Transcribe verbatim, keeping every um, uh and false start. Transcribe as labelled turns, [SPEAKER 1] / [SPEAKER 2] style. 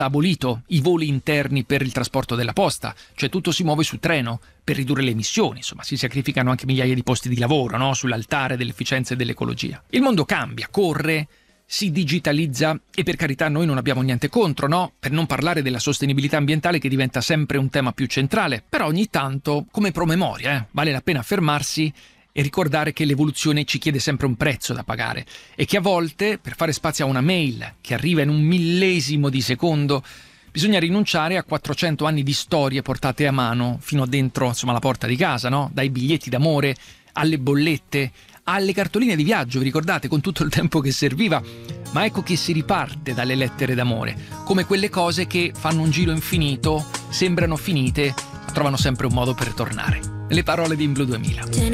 [SPEAKER 1] abolito i voli interni per il trasporto della posta, cioè tutto si muove su treno per ridurre le emissioni, insomma si sacrificano anche migliaia di posti di lavoro, no? Sull'altare dell'efficienza e dell'ecologia. Il mondo cambia, corre, si digitalizza e per carità noi non abbiamo niente contro, no? Per non parlare della sostenibilità ambientale che diventa sempre un tema più centrale, però ogni tanto, come promemoria, eh, vale la pena fermarsi e ricordare che l'evoluzione ci chiede sempre un prezzo da pagare e che a volte, per fare spazio a una mail che arriva in un millesimo di secondo, bisogna rinunciare a quattrocento anni di storie portate a mano fino dentro, insomma, la porta di casa, no? Dai biglietti d'amore alle bollette, alle cartoline di viaggio, vi ricordate, con tutto il tempo che serviva? Ma ecco che si riparte dalle lettere d'amore, come quelle cose che fanno un giro infinito, sembrano finite, ma trovano sempre un modo per tornare. Le parole di In Blu duemila.